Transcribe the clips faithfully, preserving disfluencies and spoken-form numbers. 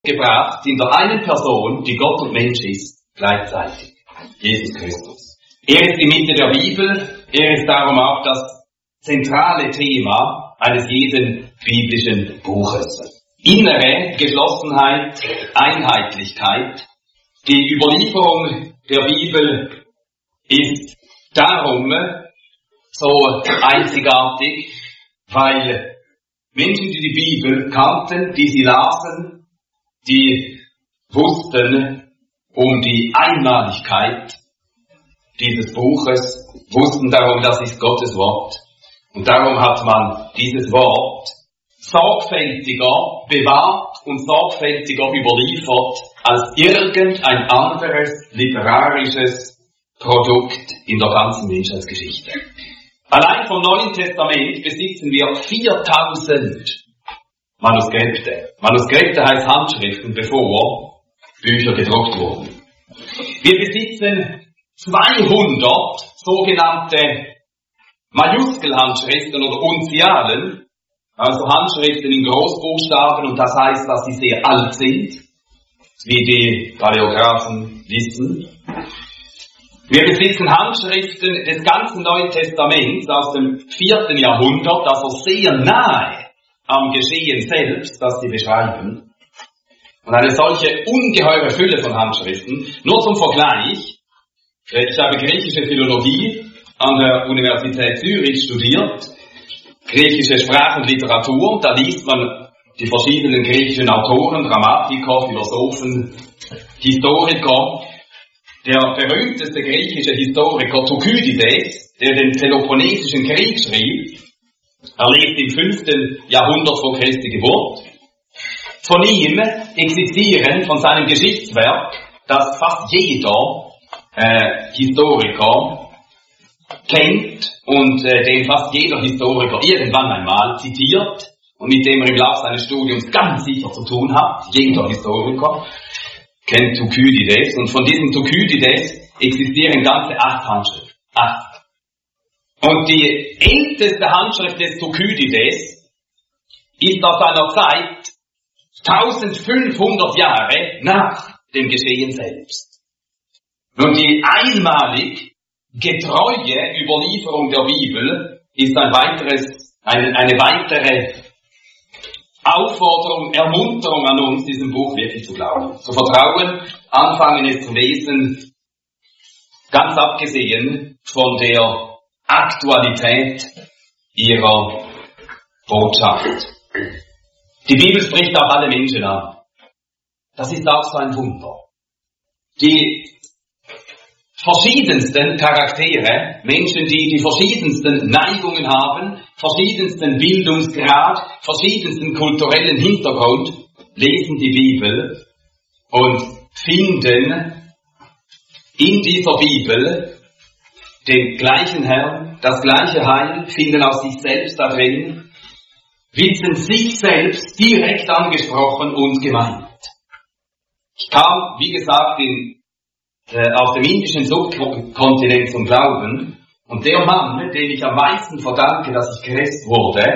gebracht in der einen Person, die Gott und Mensch ist, gleichzeitig. Jesus Christus. Er ist die Mitte der Bibel, er ist darum auch das zentrale Thema eines jeden biblischen Buches. Innere Geschlossenheit, Einheitlichkeit. Die Überlieferung der Bibel ist darum so einzigartig, weil Menschen, die die Bibel kannten, die sie lasen, die wussten um die Einmaligkeit dieses Buches, wussten darum, das ist Gottes Wort. Und darum hat man dieses Wort sorgfältiger bewahrt und sorgfältiger überliefert als irgendein anderes literarisches Produkt in der ganzen Menschheitsgeschichte. Allein vom Neuen Testament besitzen wir viertausend Manuskripte. Manuskripte heißt Handschriften, bevor Bücher gedruckt wurden. Wir besitzen zweihundert sogenannte Majuskelhandschriften oder Unzialen, also Handschriften in Großbuchstaben, und das heißt, dass sie sehr alt sind, wie die Paläographen wissen. Wir besitzen Handschriften des ganzen Neuen Testaments aus dem vierten Jahrhundert, also sehr nahe am Geschehen selbst, das sie beschreiben. Und eine solche ungeheure Fülle von Handschriften, nur zum Vergleich, ich habe griechische Philologie an der Universität Zürich studiert, griechische Sprache und Literatur, da liest man die verschiedenen griechischen Autoren, Dramatiker, Philosophen, Historiker. Der berühmteste griechische Historiker Thukydides, der den Peloponnesischen Krieg schrieb, er lebt im fünften Jahrhundert vor Christi Geburt. Von ihm existieren, von seinem Geschichtswerk, das fast jeder äh, Historiker kennt und äh, den fast jeder Historiker irgendwann einmal zitiert und mit dem er im Laufe seines Studiums ganz sicher zu tun hat, jeder Historiker kennt Thukydides, und von diesem Thukydides existieren ganze acht Handschriften. Acht. Und die älteste Handschrift des Thukydides ist aus einer Zeit eintausendfünfhundert Jahre nach dem Geschehen selbst. Nun, die einmalig getreue Überlieferung der Bibel ist ein weiteres, eine, eine weitere Aufforderung, Ermunterung an uns, diesem Buch wirklich zu glauben, zu vertrauen, anfangen es zu lesen, ganz abgesehen von der Aktualität ihrer Botschaft. Die Bibel spricht auch alle Menschen an. Das ist auch so ein Wunder. Die verschiedensten Charaktere, Menschen, die die verschiedensten Neigungen haben, verschiedensten Bildungsgrad, verschiedensten kulturellen Hintergrund, lesen die Bibel und finden in dieser Bibel den gleichen Herrn, das gleiche Heil, finden aus sich selbst da drin, wissen sich selbst direkt angesprochen und gemeint. Ich kam, wie gesagt, in Äh, auf dem indischen Subkontinent zum Glauben, und der Mann, dem ich am meisten verdanke, dass ich Christ wurde,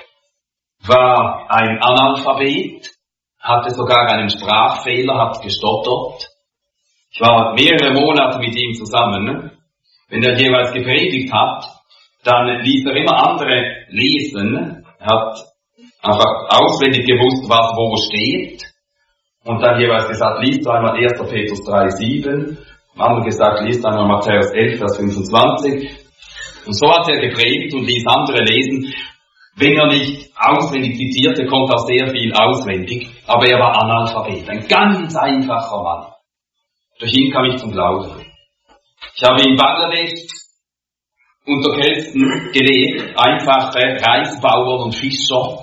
war ein Analphabet, hatte sogar einen Sprachfehler, hat gestottert. Ich war mehrere Monate mit ihm zusammen. Wenn er jeweils gepredigt hat, dann ließ er immer andere lesen. Er hat einfach auswendig gewusst, was wo steht. Und dann jeweils gesagt, liest einmal erster Petrus drei sieben, am anderen gesagt, liest einmal Matthäus elf, Vers fünfundzwanzig. Und so hat er gepredigt und ließ andere lesen. Wenn er nicht auswendig zitierte, kommt auch sehr viel auswendig, aber er war Analphabet, ein ganz einfacher Mann. Durch ihn kam ich zum Glauben. Ich habe in Bangladesch unter Christen gelebt, einfache Reisbauern und Fischer.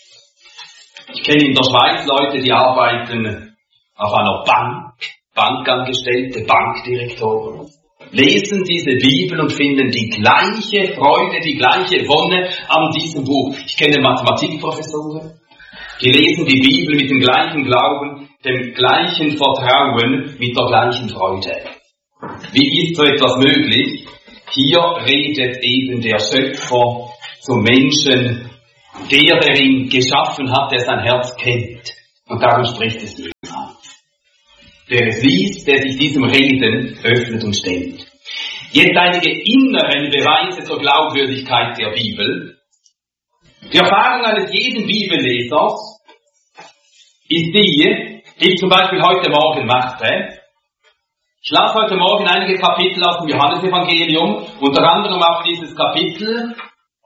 Ich kenne in der Schweiz Leute, die arbeiten auf einer Bank, Bankangestellte, Bankdirektoren, lesen diese Bibel und finden die gleiche Freude, die gleiche Wonne an diesem Buch. Ich kenne Mathematikprofessoren, die lesen die Bibel mit dem gleichen Glauben, dem gleichen Vertrauen, mit der gleichen Freude. Wie ist so etwas möglich? Hier redet eben der Schöpfer zum Menschen, der, der ihn geschaffen hat, der sein Herz kennt. Und darum spricht es nicht. der es liest, der sich diesem Reden öffnet und stellt. Jetzt einige inneren Beweise zur Glaubwürdigkeit der Bibel. Die Erfahrung eines jeden Bibellesers ist die, die ich zum Beispiel heute Morgen machte. Ich las heute Morgen einige Kapitel aus dem Johannesevangelium, unter anderem auch dieses Kapitel,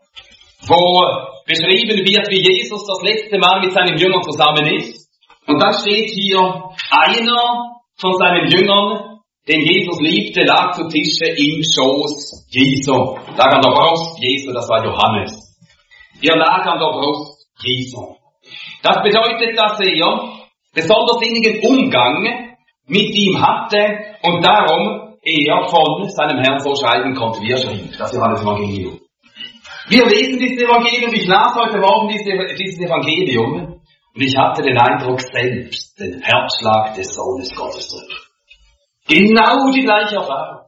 wo beschrieben wird, wie Jesus das letzte Mal mit seinen Jüngern zusammen ist. Und dann steht hier, einer von seinen Jüngern, den Jesus liebte, lag zu Tische im Schoß Jesu. Lag an der Brust Jesu, das war Johannes. Er lag an der Brust Jesu. Das bedeutet, dass er besonders innigen Umgang mit ihm hatte und darum er von seinem Herrn so schreiben konnte, wie er schrieb. Das Johannesevangelium. Wir lesen dieses Evangelium, ich las heute Morgen dieses, dieses Evangelium und ich hatte den Eindruck, selbst den Herzschlag des Sohnes Gottes zu hören. Genau die gleiche Erfahrung.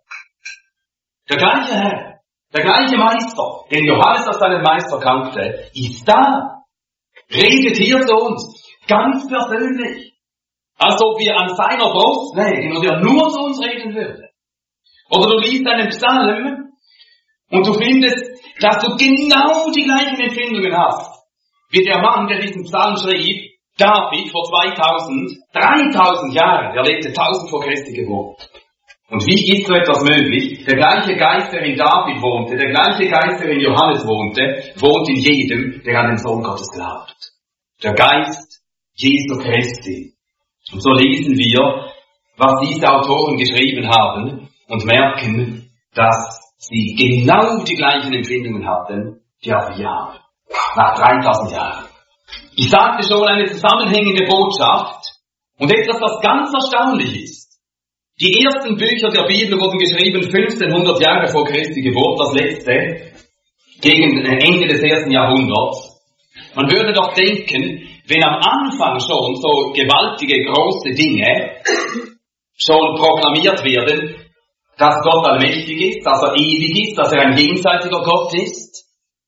Der gleiche Herr, der gleiche Meister, den Johannes als seinen Meister kannte, ist da. Redet hier zu uns, ganz persönlich. Als ob wir an seiner Brust lägen und er nur zu uns reden würde. Oder du liest einen Psalm und du findest, dass du genau die gleichen Empfindungen hast, wie der Mann, der diesen Psalm schrieb, David vor zweitausend, dreitausend Jahren, er lebte tausend vor Christi Geburt. Und wie ist so etwas möglich? Der gleiche Geist, der in David wohnte, der gleiche Geist, der in Johannes wohnte, wohnt in jedem, der an den Sohn Gottes glaubt. Der Geist Jesu Christi. Und so lesen wir, was diese Autoren geschrieben haben und merken, dass sie genau die gleichen Empfindungen hatten, die auch wir haben. Nach dreitausend Jahren. Ich sagte schon, eine zusammenhängende Botschaft und etwas, was ganz erstaunlich ist. Die ersten Bücher der Bibel wurden geschrieben fünfzehnhundert Jahre vor Christi Geburt, das letzte, gegen Ende des ersten Jahrhunderts. Man würde doch denken, wenn am Anfang schon so gewaltige, große Dinge schon proklamiert werden, dass Gott allmächtig ist, dass er ewig ist, dass er ein jenseitiger Gott ist,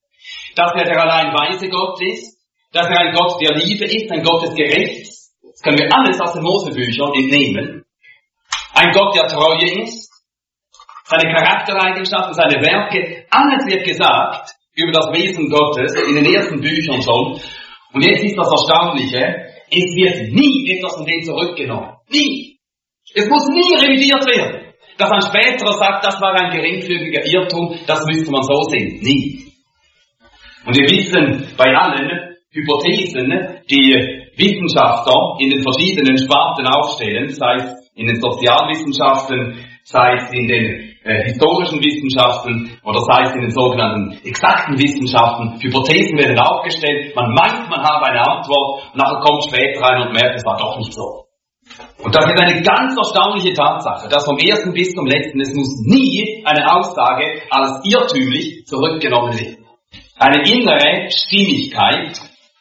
dass er der allein weise Gott ist, dass er ein Gott der Liebe ist, ein Gott des Gerechts. Das können wir alles aus den Mosebüchern entnehmen. Ein Gott, der Treue ist, seine Charaktereigenschaften, seine Werke, alles wird gesagt über das Wesen Gottes in den ersten Büchern schon. Und jetzt ist das Erstaunliche, es wird nie etwas von dem zurückgenommen. Nie. Es muss nie revidiert werden. Dass ein späterer sagt, das war ein geringfügiger Irrtum, das müsste man so sehen. Nie. Und wir wissen bei allen Hypothesen, die Wissenschaftler in den verschiedenen Sparten aufstellen, sei es in den Sozialwissenschaften, sei es in den äh, historischen Wissenschaften oder sei es in den sogenannten exakten Wissenschaften. Hypothesen werden aufgestellt, man meint, man habe eine Antwort, und nachher kommt später rein und merkt, es war doch nicht so. Und das ist eine ganz erstaunliche Tatsache, dass vom ersten bis zum letzten, es muss nie eine Aussage als irrtümlich zurückgenommen werden. Eine innere Stimmigkeit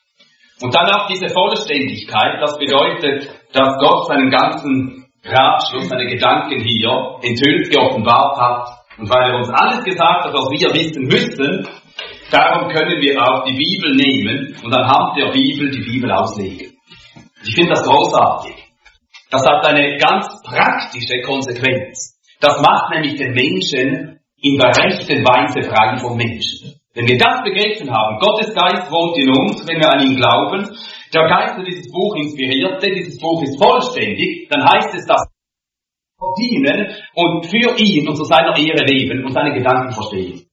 und dann auch diese Vollständigkeit, das bedeutet, dass Gott seinen ganzen Ratschluss, seine Gedanken hier enthüllt, geoffenbart hat. Und weil er uns alles gesagt hat, was wir wissen müssen, darum können wir auch die Bibel nehmen und anhand der Bibel die Bibel auslegen. Ich finde das großartig. Das hat eine ganz praktische Konsequenz. Das macht nämlich den Menschen in der rechten Weise frei vom Menschen. Wenn wir das begriffen haben, Gottes Geist wohnt in uns, wenn wir an ihn glauben, der Geist, der dieses Buch inspirierte, dieses Buch ist vollständig, dann heißt es, dass wir dienen und für ihn und zu seiner Ehre leben und seine Gedanken verstehen.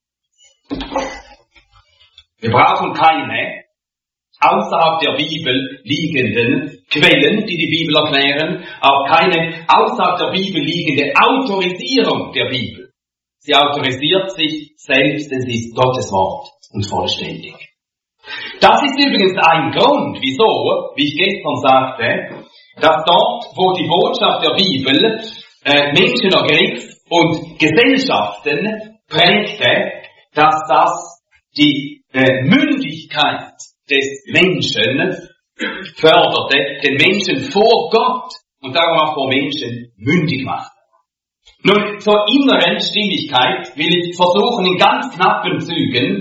Wir brauchen keine außerhalb der Bibel liegenden Quellen, die die Bibel erklären, auch keine außerhalb der Bibel liegende Autorisierung der Bibel. Sie autorisiert sich selbst, denn sie ist Gottes Wort und vollständig. Das ist übrigens ein Grund, wieso, wie ich gestern sagte, dass dort, wo die Botschaft der Bibel äh, Menschen ergriff und Gesellschaften prägte, dass das die äh, Mündigkeit des Menschen förderte, den Menschen vor Gott und darum auch vor Menschen mündig machte. Nun, zur inneren Stimmigkeit will ich versuchen, in ganz knappen Zügen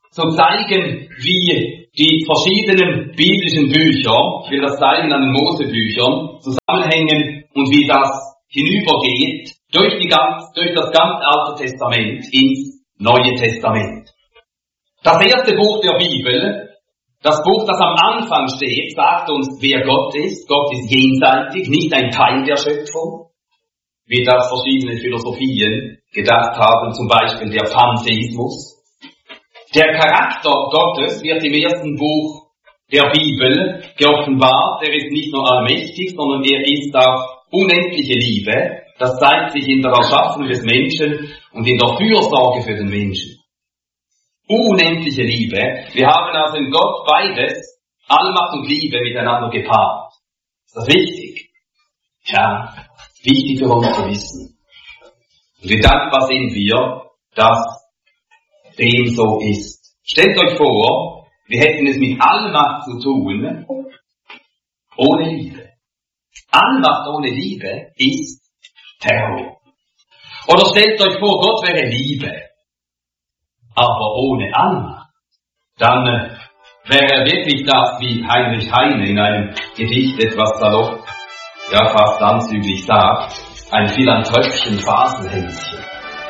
so zeigen, wie die verschiedenen biblischen Bücher, ich will das zeigen an den Mosebüchern, zusammenhängen und wie das hinübergeht durch, die ganz, durch das ganz Alte Testament ins Neue Testament. Das erste Buch der Bibel, das Buch, das am Anfang steht, sagt uns, wer Gott ist. Gott ist jenseitig, nicht ein Teil der Schöpfung, wie das verschiedene Philosophien gedacht haben, zum Beispiel der Pantheismus. Der Charakter Gottes wird im ersten Buch der Bibel geoffenbart. Er ist nicht nur allmächtig, sondern er ist auch unendliche Liebe. Das zeigt sich in der Erschaffung des Menschen und in der Fürsorge für den Menschen. Unendliche Liebe. Wir haben also in Gott beides, Allmacht und Liebe, miteinander gepaart. Ist das wichtig? Ja, wichtig für uns zu wissen. Und wie dankbar sind wir, dass dem so ist. Stellt euch vor, wir hätten es mit Allmacht zu tun, ohne Liebe. Allmacht ohne Liebe ist Terror. Oder stellt euch vor, Gott wäre Liebe, aber ohne Allmacht. Dann äh, wäre er wirklich das, wie Heinrich Heine in einem Gedicht etwas salopp, ja fast anzüglich sagt, ein Philanthropchen Faselhänschen.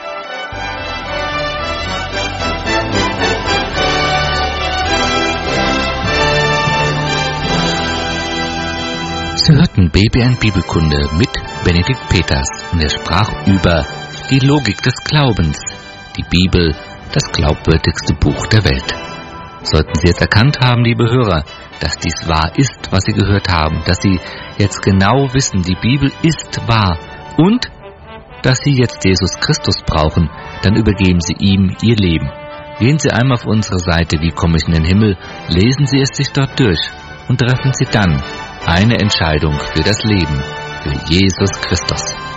Sie hörten B B N Bibelkunde mit Benedikt Peters und er sprach über die Logik des Glaubens, die Bibel, das glaubwürdigste Buch der Welt. Sollten Sie jetzt erkannt haben, liebe Hörer, dass dies wahr ist, was Sie gehört haben, dass Sie jetzt genau wissen, die Bibel ist wahr und dass Sie jetzt Jesus Christus brauchen, dann übergeben Sie ihm Ihr Leben. Gehen Sie einmal auf unsere Seite, wie komme ich in den Himmel, lesen Sie es sich dort durch und treffen Sie dann eine Entscheidung für das Leben, für Jesus Christus.